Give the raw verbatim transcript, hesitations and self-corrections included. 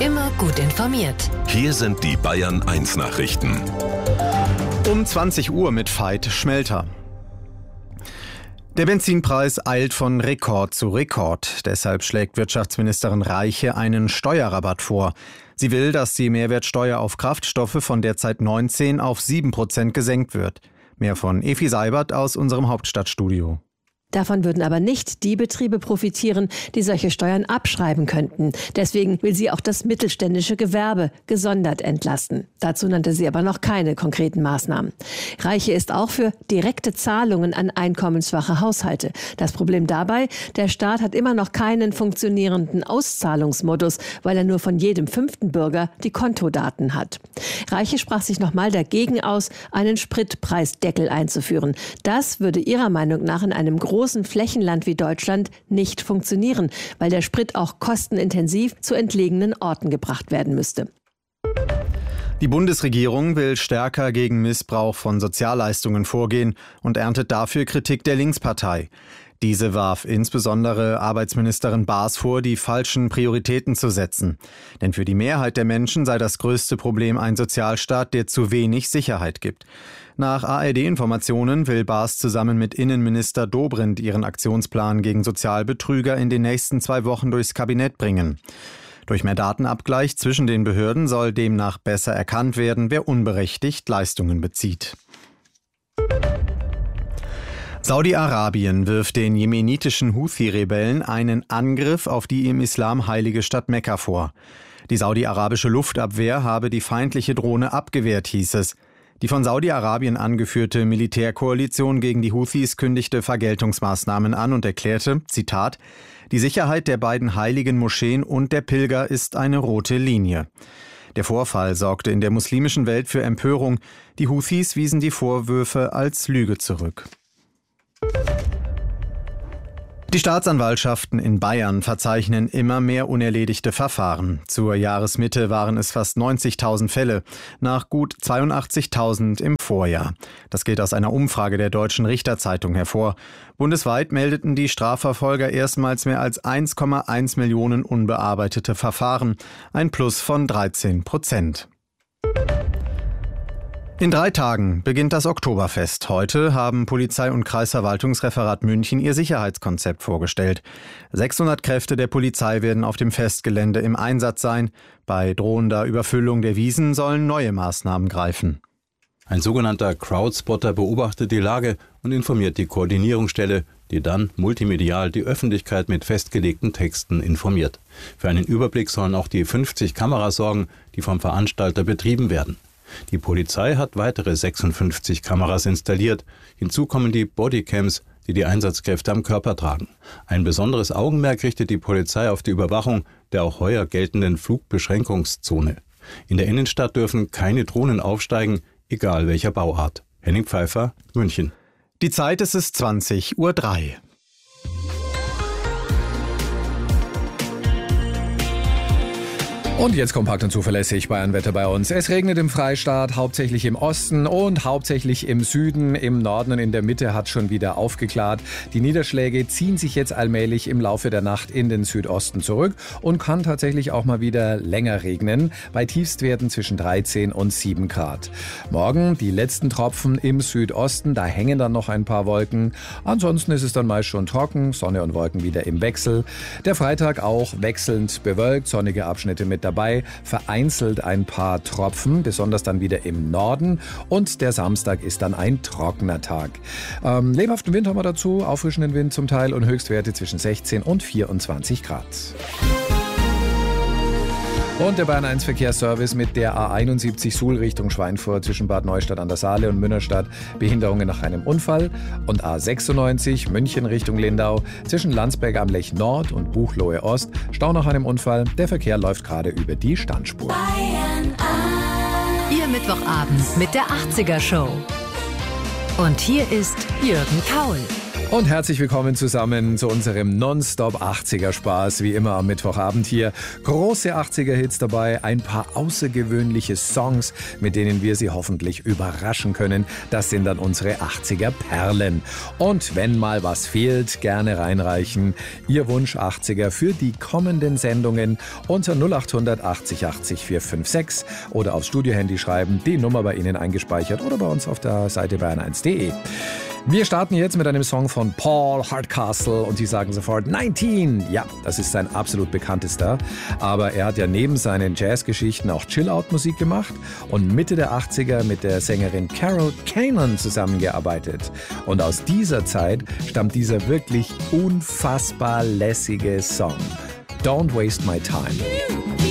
Immer gut informiert. Hier sind die Bayern eins Nachrichten. Um zwanzig Uhr mit Veit Schmelter. Der Benzinpreis eilt von Rekord zu Rekord. Deshalb schlägt Wirtschaftsministerin Reiche einen Steuerrabatt vor. Sie will, dass die Mehrwertsteuer auf Kraftstoffe von derzeit neunzehn auf sieben Prozent gesenkt wird. Mehr von Efi Seibert aus unserem Hauptstadtstudio. Davon würden aber nicht die Betriebe profitieren, die solche Steuern abschreiben könnten. Deswegen will sie auch das mittelständische Gewerbe gesondert entlasten. Dazu nannte sie aber noch keine konkreten Maßnahmen. Reiche ist auch für direkte Zahlungen an einkommensschwache Haushalte. Das Problem dabei, der Staat hat immer noch keinen funktionierenden Auszahlungsmodus, weil er nur von jedem fünften Bürger die Kontodaten hat. Reiche sprach sich nochmal dagegen aus, einen Spritpreisdeckel einzuführen. Das würde ihrer Meinung nach in einem großen großen Flächenland wie Deutschland nicht funktionieren, weil der Sprit auch kostenintensiv zu entlegenen Orten gebracht werden müsste. Die Bundesregierung will stärker gegen Missbrauch von Sozialleistungen vorgehen und erntet dafür Kritik der Linkspartei. Diese warf insbesondere Arbeitsministerin Baas vor, die falschen Prioritäten zu setzen. Denn für die Mehrheit der Menschen sei das größte Problem ein Sozialstaat, der zu wenig Sicherheit gibt. Nach A R D-Informationen will Baas zusammen mit Innenminister Dobrindt ihren Aktionsplan gegen Sozialbetrüger in den nächsten zwei Wochen durchs Kabinett bringen. Durch mehr Datenabgleich zwischen den Behörden soll demnach besser erkannt werden, wer unberechtigt Leistungen bezieht. Saudi-Arabien wirft den jemenitischen Houthi-Rebellen einen Angriff auf die im Islam heilige Stadt Mekka vor. Die saudi-arabische Luftabwehr habe die feindliche Drohne abgewehrt, hieß es. Die von Saudi-Arabien angeführte Militärkoalition gegen die Houthis kündigte Vergeltungsmaßnahmen an und erklärte, Zitat, die Sicherheit der beiden heiligen Moscheen und der Pilger ist eine rote Linie. Der Vorfall sorgte in der muslimischen Welt für Empörung. Die Houthis wiesen die Vorwürfe als Lüge zurück. Die Staatsanwaltschaften in Bayern verzeichnen immer mehr unerledigte Verfahren. Zur Jahresmitte waren es fast neunzigtausend Fälle, nach gut zweiundachtzigtausend im Vorjahr. Das geht aus einer Umfrage der Deutschen Richterzeitung hervor. Bundesweit meldeten die Strafverfolger erstmals mehr als eins Komma eins Millionen unbearbeitete Verfahren, ein Plus von dreizehn Prozent. In drei Tagen beginnt das Oktoberfest. Heute haben Polizei- und Kreisverwaltungsreferat München ihr Sicherheitskonzept vorgestellt. sechshundert Kräfte der Polizei werden auf dem Festgelände im Einsatz sein. Bei drohender Überfüllung der Wiesen sollen neue Maßnahmen greifen. Ein sogenannter Crowdspotter beobachtet die Lage und informiert die Koordinierungsstelle, die dann multimedial die Öffentlichkeit mit festgelegten Texten informiert. Für einen Überblick sollen auch die fünfzig Kameras sorgen, die vom Veranstalter betrieben werden. Die Polizei hat weitere sechsundfünfzig Kameras installiert. Hinzu kommen die Bodycams, die die Einsatzkräfte am Körper tragen. Ein besonderes Augenmerk richtet die Polizei auf die Überwachung der auch heuer geltenden Flugbeschränkungszone. In der Innenstadt dürfen keine Drohnen aufsteigen, egal welcher Bauart. Henning Pfeiffer, München. Die Zeit ist es zwanzig Uhr drei. Und jetzt kompakt und zuverlässig Bayernwetter bei uns. Es regnet im Freistaat, hauptsächlich im Osten und hauptsächlich im Süden. Im Norden und in der Mitte hat schon wieder aufgeklart. Die Niederschläge ziehen sich jetzt allmählich im Laufe der Nacht in den Südosten zurück und kann tatsächlich auch mal wieder länger regnen. Bei Tiefstwerten zwischen dreizehn und sieben Grad. Morgen die letzten Tropfen im Südosten, da hängen dann noch ein paar Wolken. Ansonsten ist es dann meist schon trocken, Sonne und Wolken wieder im Wechsel. Der Freitag auch wechselnd bewölkt, sonnige Abschnitte mit dabei, vereinzelt ein paar Tropfen, besonders dann wieder im Norden. Und der Samstag ist dann ein trockener Tag. Ähm, lebhaften Wind haben wir dazu, auffrischenden Wind zum Teil und Höchstwerte zwischen sechzehn und vierundzwanzig Grad. Und der Bayern eins Verkehrsservice mit der A einundsiebzig Suhl Richtung Schweinfurt zwischen Bad Neustadt an der Saale und Münnerstadt. Behinderungen nach einem Unfall. Und A sechsundneunzig München Richtung Lindau zwischen Landsberg am Lech Nord und Buchloe Ost. Stau nach einem Unfall. Der Verkehr läuft gerade über die Standspur. Bayern eins. Ihr Mittwochabend mit der achtziger Show. Und hier ist Jürgen Kaul. Und herzlich willkommen zusammen zu unserem Nonstop achtziger Spaß, wie immer am Mittwochabend hier. Große achtziger-Hits dabei, ein paar außergewöhnliche Songs, mit denen wir Sie hoffentlich überraschen können. Das sind dann unsere achtziger-Perlen. Und wenn mal was fehlt, gerne reinreichen. Ihr Wunsch achtziger für die kommenden Sendungen unter null acht hundert achtzig achtzig vier fünf sechs oder aufs Studiohandy schreiben, die Nummer bei Ihnen eingespeichert oder bei uns auf der Seite bayern eins punkt de. Wir starten jetzt mit einem Song von Paul Hardcastle und die sagen sofort neunzehn. Ja, das ist sein absolut bekanntester. Aber er hat ja neben seinen Jazzgeschichten auch Chill-Out-Musik gemacht und Mitte der achtziger mit der Sängerin Carol Kanan zusammengearbeitet. Und aus dieser Zeit stammt dieser wirklich unfassbar lässige Song. Don't Waste My Time.